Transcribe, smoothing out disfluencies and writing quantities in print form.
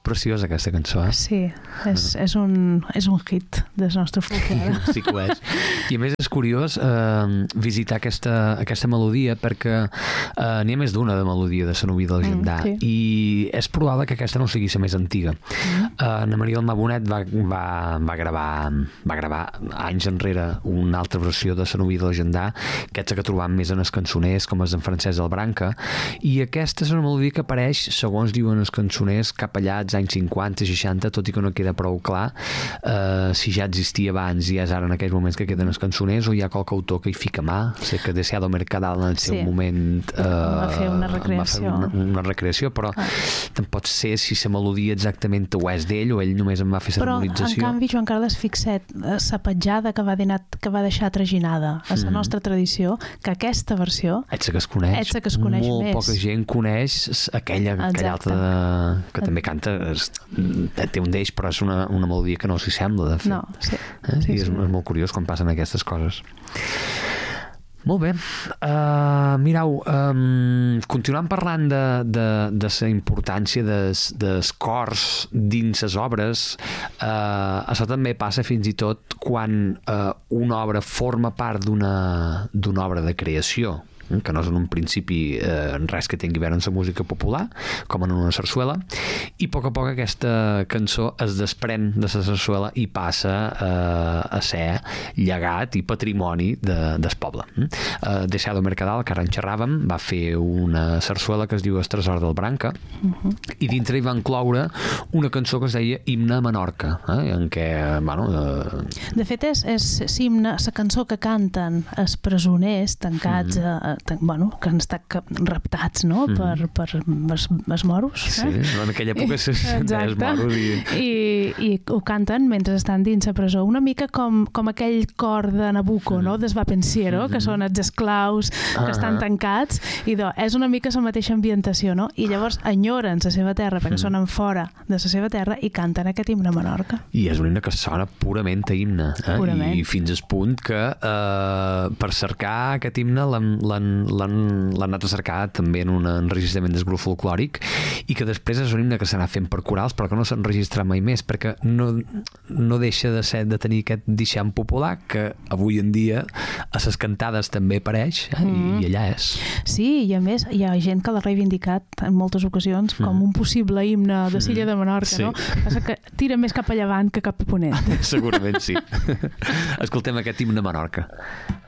preciosa aquesta cançó, Sí, és un hit del nostre folklore. Sí que ho és. I a més és curiós visitar aquesta melodia, perquè n'hi ha més d'una de melodia de Sant Oví del Gendar, i és probable que aquesta no sigui la més antiga. Anna Maria Almà Bonet va gravar anys enrere una altra versió de Sant Oví del Gendar, aquesta que trobam més en els cançoners, com els d'en Francesc del Branca, i aquesta és una melodia que apareix, segons diuen els cançoners, cap allà als anys 50-60, tot i que no queda prou clar si ja existia abans i és ara en aquells moments que queden els cançoners, o hi ha qualque autor que hi fica mà. Sé que Deseado Mercadal en el seu moment va fer una recreació, però tampoc sé si la melodia exactament ho és d'ell o ell només en va fer l'harmonització. Però en canvi Joan Carles Fixet, la petjada que va deixar traginada a la nostra tradició, que aquesta versió ets que es coneix molt més. Poca gent coneix aquella altra que també canta, té un d'ells, però és una melodia que no s'hi sembla, de fet. No, sí. I és molt curiós quan passen aquestes coses. Molt bé. Mireu, continuant parlant de la importància dels cors dins les obres, això també passa fins i tot quan una obra forma part d'una obra de creació, que no és en un principi res que tingui a veure amb la música popular, com en una sarsuela, i a poc aquesta cançó es desprèn de la sarsuela i passa a ser llegat i patrimoni del poble. Deseado Mercadal, que ara en xerràvem, va fer una sarsuela que es diu El tresor del Branca, i dintre hi va incloure una cançó que es deia Himne a Menorca, en què, de fet, és l'himne, la cançó que canten els presoners tancats que han estat raptats, no? Per els moros. Sí, en aquella època els moros. I ho canten mentre estan dins la presó. Una mica com aquell cor de Nabucco, no? Des Va Pensiero, que són els esclaus que estan tancats, i és una mica la mateixa ambientació, no? I llavors enyoren la seva terra perquè sonen fora de la seva terra i canten aquest himne a Menorca. I és un himne que sona purament a himne. I fins al punt que per cercar aquest himne l'han anat a cercar també en un enregistrament del grup folclòric, i que després és un himne que s'ha anat fent per corals però que no s'ha enregistrat mai més, perquè no deixa de tenir aquest deixant popular que avui en dia a les cantades també apareix, i allà és. Sí, i a més hi ha gent que l'ha reivindicat en moltes ocasions com un possible himne de l'illa de Menorca, no? Passa que tira més cap a llevant que cap a ponent. Segurament sí. Escoltem aquest himne a Menorca.